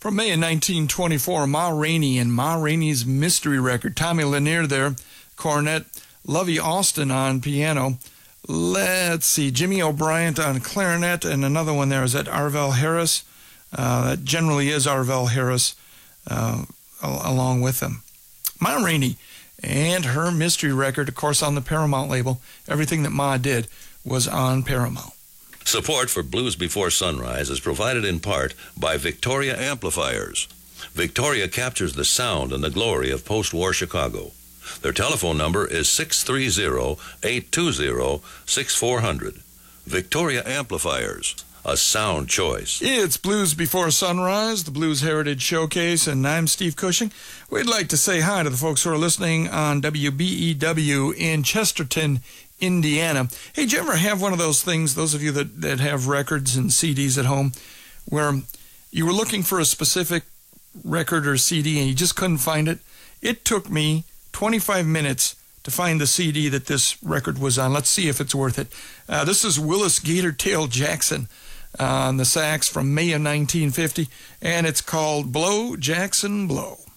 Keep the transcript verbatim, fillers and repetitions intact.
From May of nineteen twenty-four, Ma Rainey and Ma Rainey's Mystery Record. Tommy Lanier there, cornet. Lovey Austin on piano. Let's see, Jimmy O'Brien on clarinet, and another one there is that Arvell Harris. Uh, that generally is Arvell Harris uh, along with them. Ma Rainey and her Mystery Record, of course, on the Paramount label. Everything that Ma did was on Paramount. Support for Blues Before Sunrise is provided in part by Victoria Amplifiers. Victoria captures the sound and the glory of post-war Chicago. Their telephone number is six three zero, eight two zero, six four zero zero. Victoria Amplifiers, a sound choice. It's Blues Before Sunrise, the Blues Heritage Showcase, and I'm Steve Cushing. We'd like to say hi to the folks who are listening on W B E W in Chesterton, Indiana. Hey, did you ever have one of those things, those of you that, that have records and C Ds at home, where you were looking for a specific record or C D and you just couldn't find it? It took me twenty-five minutes to find the C D that this record was on. Let's see if it's worth it. Uh, this is Willis Gator Tail Jackson on the sax from May of nineteen fifty, and it's called Blow, Jackson, Blow.